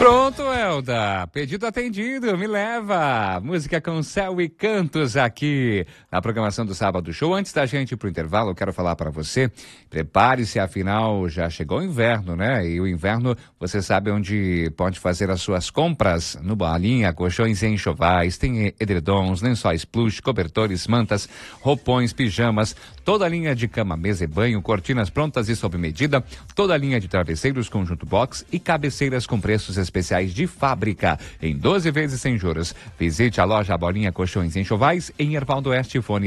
Pronto, Elda. Pedido atendido, me leva. Música com céu e cantos aqui na programação do Sábado Show. Antes da gente ir pro intervalo, eu quero falar para você, prepare-se, afinal já chegou o inverno, né? E o inverno, você sabe onde pode fazer as suas compras? No Balinha, colchões e enxovais, tem edredons, lençóis plush, cobertores, mantas, roupões, pijamas, toda a linha de cama, mesa e banho, cortinas prontas e sob medida, toda a linha de travesseiros, conjunto box e cabeceiras com preços especiais de fábrica, em 12 vezes sem juros. Visite a loja Bolinha Colchões e Enxovais em Ervaldo Oeste, fone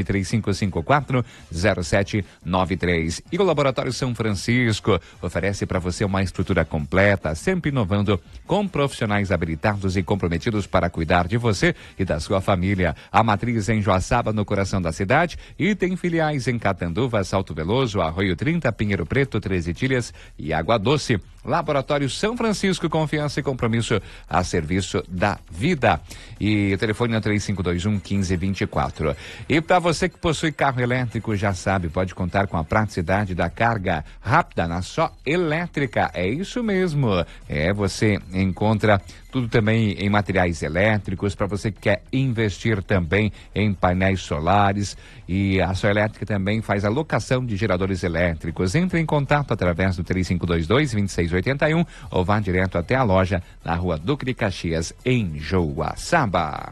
3554-0793. E o Laboratório São Francisco oferece para você uma estrutura completa, sempre inovando, com profissionais habilitados e comprometidos para cuidar de você e da sua família. A matriz em Joaçaba, no coração da cidade, e tem filiais em Catanduva, Salto Veloso, Arroio 30, Pinheiro Preto, 13 Ilhas e Água Doce. Laboratório São Francisco, confiança e compromisso a serviço da vida. E o telefone é 3521-1524. E para você que possui carro elétrico, já sabe, pode contar com a praticidade da carga rápida na Só Elétrica. É isso mesmo. Você encontra tudo também em materiais elétricos, para você que quer investir também em painéis solares. E a Só Elétrica também faz a locação de geradores elétricos. Entre em contato através do 3522-2681 ou vá direto até a loja na Rua Duque de Caxias, em Joaçaba.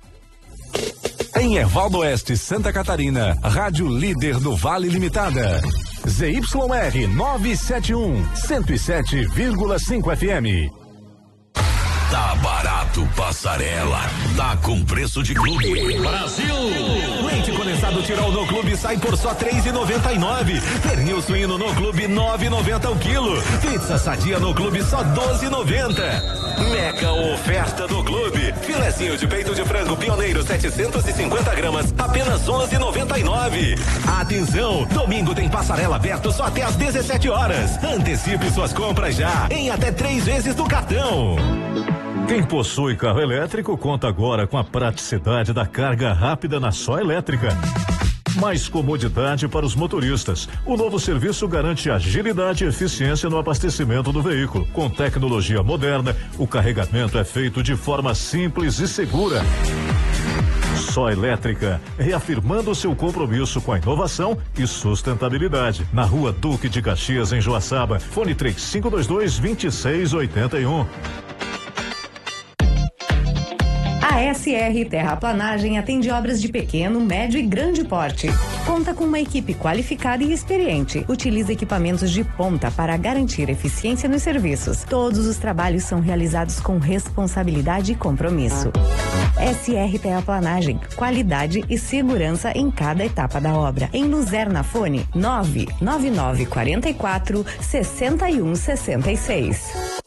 Em Ervaldo Oeste, Santa Catarina, Rádio Líder do Vale Limitada. ZYR 971, 107,5 FM. Tá barato, Passarela. Tá com preço de clube. Brasil! Leite condensado Tirol no clube sai por só R$3,99. Pernil suíno no clube R$9,90 o quilo. Pizza sadia no clube só R$12,90. Mega oferta do clube. Filezinho de peito de frango pioneiro 750 gramas, apenas R$11,99. Atenção, domingo tem passarela aberto só até às 17 horas. Antecipe suas compras já, em até 3 vezes do cartão. Quem possui carro elétrico conta agora com a praticidade da carga rápida na Só Elétrica. Mais comodidade para os motoristas. O novo serviço garante agilidade e eficiência no abastecimento do veículo. Com tecnologia moderna, o carregamento é feito de forma simples e segura. Só Elétrica, reafirmando seu compromisso com a inovação e sustentabilidade. Na Rua Duque de Caxias, em Joaçaba, fone 3522-2681. A SR Terraplanagem atende obras de pequeno, médio e grande porte. Conta com uma equipe qualificada e experiente. Utiliza equipamentos de ponta para garantir eficiência nos serviços. Todos os trabalhos são realizados com responsabilidade e compromisso. SR Terraplanagem, qualidade e segurança em cada etapa da obra. Em Luzerna, fone 99944-6166.